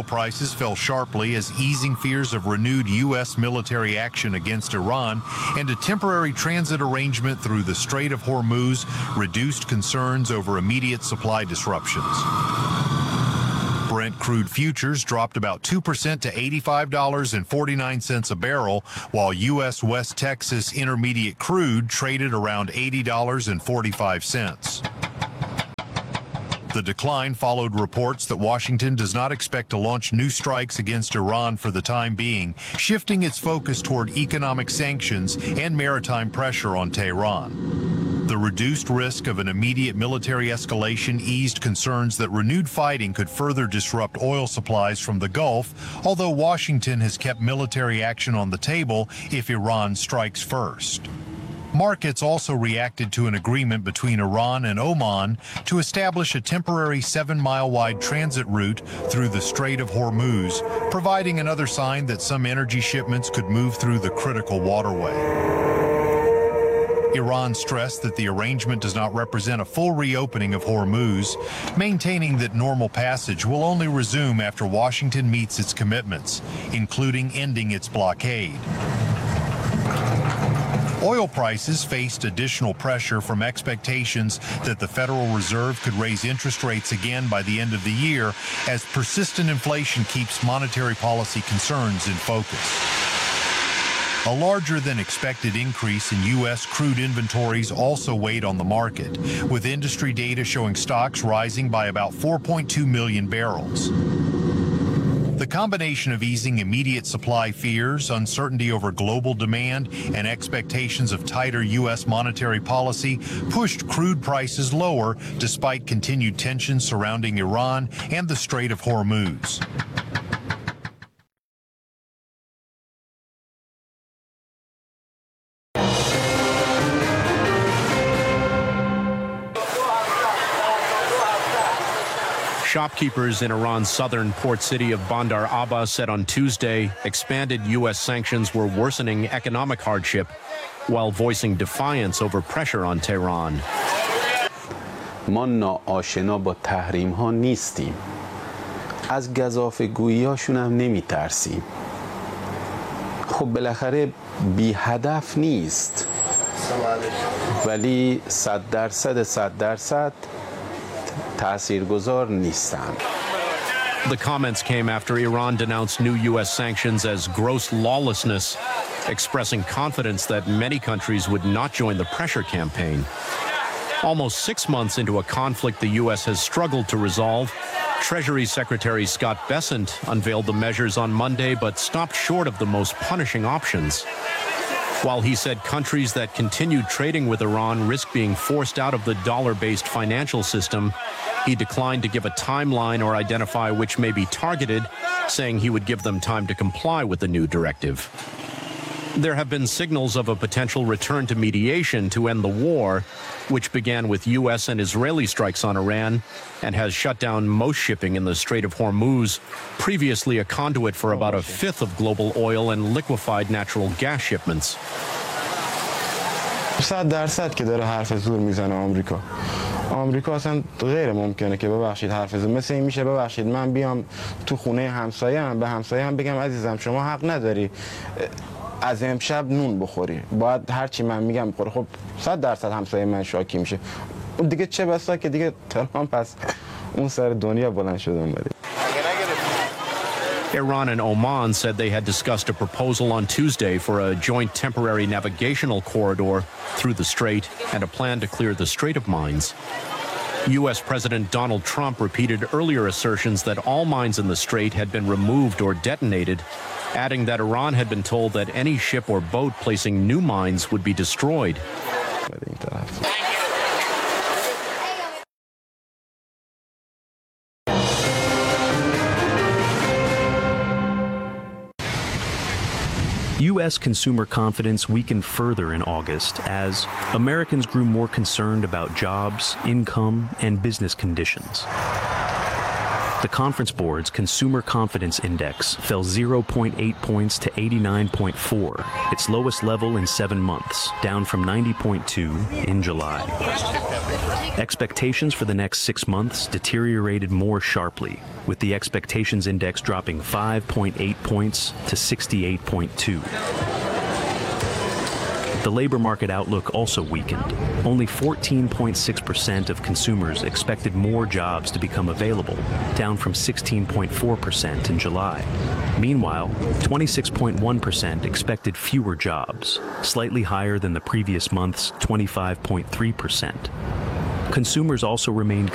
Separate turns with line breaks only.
prices fell sharply as easing fears of renewed U.S. military action against Iran and a temporary transit arrangement through the Strait of Hormuz reduced concerns over immediate supply disruptions. Brent crude futures dropped about 2% to $85.49 a barrel, while U.S. West Texas Intermediate crude traded around $80.45. The decline followed reports that Washington does not expect to launch new strikes against Iran for the time being, shifting its focus toward economic sanctions and maritime pressure on Tehran. The reduced risk of an immediate military escalation eased concerns that renewed fighting could further disrupt oil supplies from the Gulf, although Washington has kept military action on the table if Iran strikes first. Markets also reacted to an agreement between Iran and Oman to establish a temporary 7-mile-wide transit route through the Strait of Hormuz, providing another sign that some energy shipments could move through the critical waterway. Iran stressed that the arrangement does not represent a full reopening of Hormuz, maintaining that normal passage will only resume after Washington meets its commitments, including ending its blockade. Oil prices faced additional pressure from expectations that the Federal Reserve could raise interest rates again by the end of the year as persistent inflation keeps monetary policy concerns in focus. A larger than expected increase in U.S. crude inventories also weighed on the market, with industry data showing stocks rising by about 4.2 million barrels. The combination of easing immediate supply fears, uncertainty over global demand, and expectations of tighter U.S. monetary policy pushed crude prices lower despite continued tensions surrounding Iran and the Strait of Hormuz.
Shopkeepers in Iran's southern port city of Bandar Abbas said on Tuesday expanded U.S. sanctions were worsening economic hardship while voicing defiance over pressure on Tehran.
ما ناآشنا با تحریم ها نیستیم. از گزافه‌گویی هاشون هم نمیترسیم. خب بالاخره بی هدف نیست. ولی 100% تاثیرگذار نیستند.
The comments came after Iran denounced new U.S. sanctions as gross lawlessness, expressing confidence that many countries would not join the pressure campaign. Almost 6 months into a conflict the U.S. has struggled to resolve, Treasury Secretary Scott Bessent unveiled the measures on Monday but stopped short of the most punishing options. While he said countries that continued trading with Iran risk being forced out of the dollar-based financial system, he declined to give a timeline or identify which may be targeted, saying he would give them time to comply with the new directive. There have been signals of a potential return to mediation to end the war, which began with U.S. and Israeli strikes on Iran and has shut down most shipping in the Strait of Hormuz, previously a conduit for about a fifth of global oil and liquefied natural gas shipments.
100% که داره حرف زور میزنه آمریکا اصلا غیر ممکنه که ببخشید حرف زور مثل این میشه ببخشید من بیام تو خونه همسایه‌ام به همسایه‌ام بگم عزیزم شما حق نداری از امشب نون بخوری باید هر چی من میگم بخوری خب 100% همسایه من شاکی میشه اون دیگه چه بسا که دیگه تهران پس اون سر دنیا بلند شده اومده.
Iran and Oman said they had discussed a proposal on Tuesday for a joint temporary navigational corridor through the strait and a plan to clear the Strait of Mines. U.S. President Donald Trump repeated earlier assertions that all mines in the strait had been removed or detonated, adding that Iran had been told that any ship or boat placing new mines would be destroyed.
U.S. consumer confidence weakened further in August as Americans grew more concerned about jobs, income, and business conditions. The Conference Board's Consumer Confidence Index fell 0.8 points to 89.4, its lowest level in 7 months, down from 90.2 in July. Expectations for the next 6 months deteriorated more sharply, with the expectations index dropping 5.8 points to 68.2. The labor market outlook also weakened. Only 14.6% of consumers expected more jobs to become available, down from 16.4% in July. Meanwhile, 26.1% expected fewer jobs, slightly higher than the previous month's 25.3%. Consumers also remained